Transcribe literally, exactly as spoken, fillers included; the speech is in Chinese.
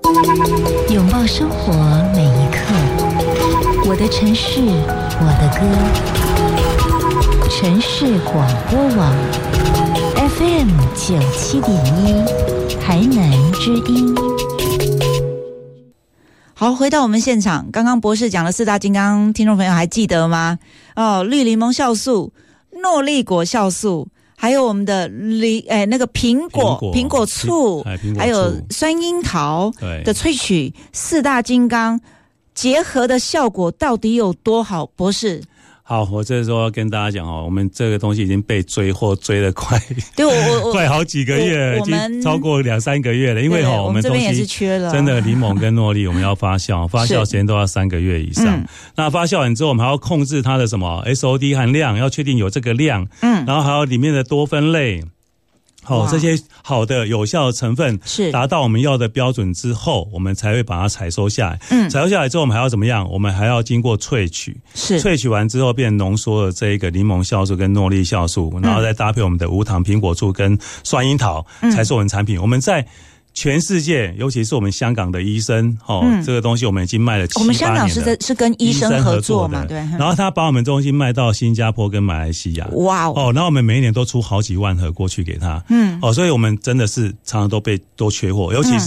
拥抱生活每一刻，我的城市，我的歌。城市广播网 F M 九七点一，台南之音。 好，回到我们现场，刚刚博士讲了四大金刚，听众朋友还记得吗？哦，绿柠檬酵素、诺丽果酵素，还有我们的梨，哎，那个苹果苹果醋，还有酸樱桃的萃取，四大金刚结合的效果到底有多好？博士。 好，我这时候要跟大家讲哦，我们这个东西已经被追货追了快， 对我我快好几个月，已经超过两三个月了。因为哈、哦，我们东西这边也是缺了， 真的柠檬跟诺丽，我们要发酵，发酵时间都要三个月以上。嗯、那发酵完之后，我们还要控制它的什么 S O D 含量，要确定有这个量，嗯，然后还有里面的多酚类。好、哦，这些好的有效的成分是达到我们要的标准之后，我们才会把它采收下来。嗯，采收下来之后，我们还要怎么样？我们还要经过萃取，是萃取完之后变浓缩的这一个柠檬酵素跟诺丽酵素，然后再搭配我们的无糖苹果醋跟酸樱桃，嗯、才是我们产品。我们在全世界，尤其是我们香港的医生，哦，嗯、这个东西我们已经卖了七八年了。 我们香港是在是跟医生合作嘛，对。 然后他把我们东西卖到新加坡跟马来西亚， 哇哦！ 哦，然后我们每一年都出好几万盒过去给他，嗯，哦，所以我们真的是常常都被都缺货，尤其是